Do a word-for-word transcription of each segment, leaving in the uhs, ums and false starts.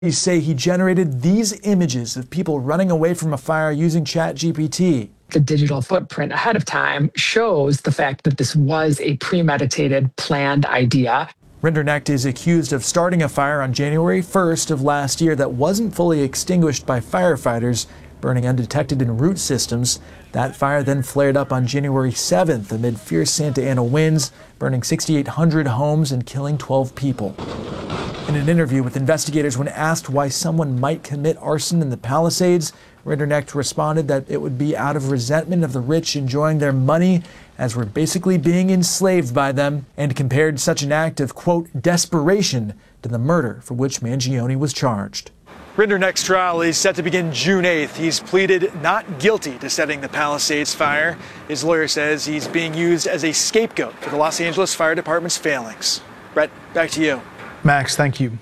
He say he generated these images of people running away from a fire using ChatGPT. The digital footprint ahead of time shows the fact that this was a premeditated, planned idea. Rinderknecht is accused of starting a fire on January first of last year that wasn't fully extinguished by firefighters, burning undetected in root systems. That fire then flared up on January seventh amid fierce Santa Ana winds, burning six thousand eight hundred homes and killing twelve people. In an interview with investigators, when asked why someone might commit arson in the Palisades, Rinderknecht responded that it would be out of resentment of the rich enjoying their money, as we're basically being enslaved by them, and compared such an act of, quote, desperation to the murder for which Mangione was charged. Rinderknecht's trial is set to begin June eighth. He's pleaded not guilty to setting the Palisades fire. His lawyer says he's being used as a scapegoat for the Los Angeles Fire Department's failings. Brett, back to you. Max, thank you.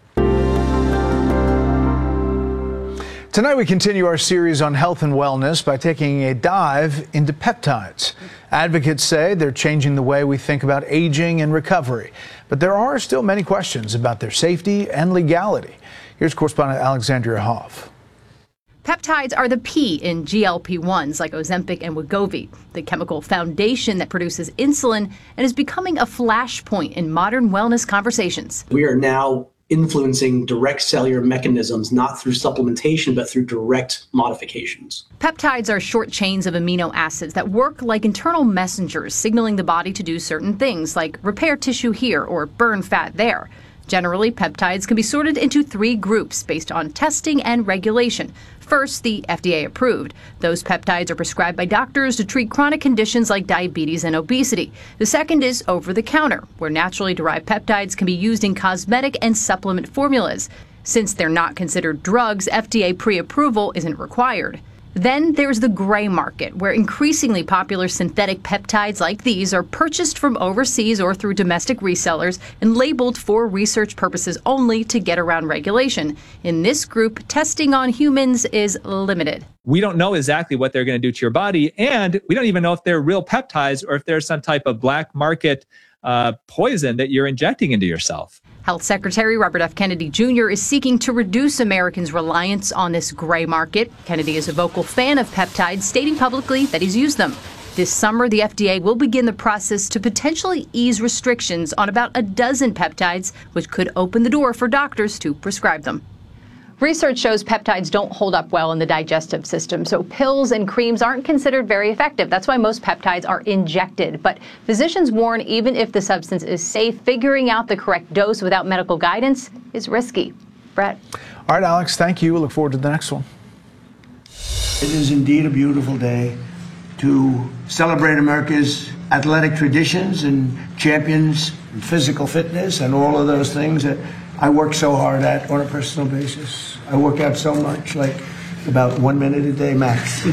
Tonight we continue our series on health and wellness by taking a dive into peptides. Advocates say they're changing the way we think about aging and recovery, but there are still many questions about their safety and legality. Here's correspondent Alexandria Hoff. Peptides are the P in G L P ones like Ozempic and Wegovy, the chemical foundation that produces insulin and is becoming a flashpoint in modern wellness conversations. We are now influencing direct cellular mechanisms, not through supplementation, but through direct modifications. Peptides are short chains of amino acids that work like internal messengers, signaling the body to do certain things, like repair tissue here or burn fat there. Generally, peptides can be sorted into three groups based on testing and regulation. First, the F D A approved. Those peptides are prescribed by doctors to treat chronic conditions like diabetes and obesity. The second is over-the-counter, where naturally derived peptides can be used in cosmetic and supplement formulas. Since they're not considered drugs, F D A pre-approval isn't required. Then there's the gray market, where increasingly popular synthetic peptides like these are purchased from overseas or through domestic resellers and labeled for research purposes only to get around regulation. In this group, testing on humans is limited. We don't know exactly what they're going to do to your body, and we don't even know if they're real peptides or if they're some type of black market uh, poison that you're injecting into yourself. Health Secretary Robert F. Kennedy Junior is seeking to reduce Americans' reliance on this gray market. Kennedy is a vocal fan of peptides, stating publicly that he's used them. This summer, the F D A will begin the process to potentially ease restrictions on about a dozen peptides, which could open the door for doctors to prescribe them. Research shows peptides don't hold up well in the digestive system, so pills and creams aren't considered very effective. That's why most peptides are injected. But physicians warn even if the substance is safe, figuring out the correct dose without medical guidance is risky. Brett. All right, Alex, thank you. We'll look forward to the next one. It is indeed a beautiful day to celebrate America's athletic traditions and champions in physical fitness and all of those things that I work so hard at on a personal basis. I work out so much, like about one minute a day max.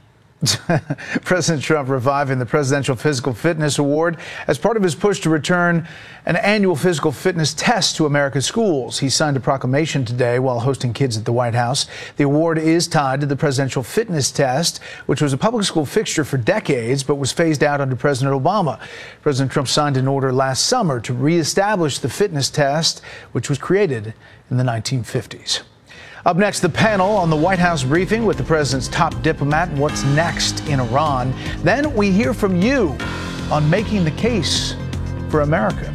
President Trump reviving the Presidential Physical Fitness Award as part of his push to return an annual physical fitness test to America's schools. He signed a proclamation today while hosting kids at the White House. The award is tied to the Presidential Fitness Test, which was a public school fixture for decades but was phased out under President Obama. President Trump signed an order last summer to reestablish the fitness test, which was created in the nineteen fifties. Up next, the panel on the White House briefing with the president's top diplomat and what's next in Iran. Then we hear from you on making the case for America.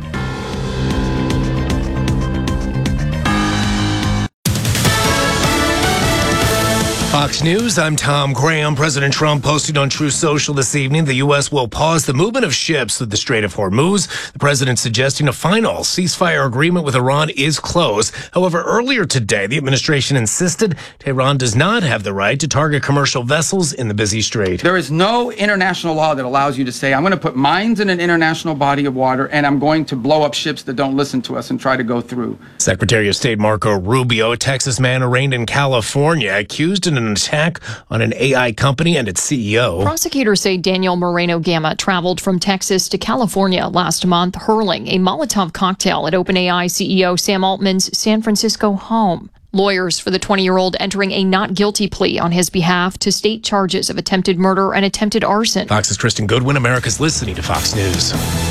Fox News, I'm Tom Graham. President Trump posted on Truth Social this evening the U S will pause the movement of ships through the Strait of Hormuz. The president suggesting a final ceasefire agreement with Iran is close. However, earlier today, the administration insisted Tehran does not have the right to target commercial vessels in the busy strait. There is no international law that allows you to say, I'm going to put mines in an international body of water and I'm going to blow up ships that don't listen to us and try to go through. Secretary of State Marco Rubio, a Texas man arraigned in California, accused in an attack on an A I company and its C E O. Prosecutors say Daniel Moreno Gama traveled from Texas to California last month, hurling a Molotov cocktail at OpenAI C E O Sam Altman's San Francisco home. Lawyers for the twenty-year-old entering a not guilty plea on his behalf to state charges of attempted murder and attempted arson. Fox's Kristen Goodwin, America's listening to Fox News.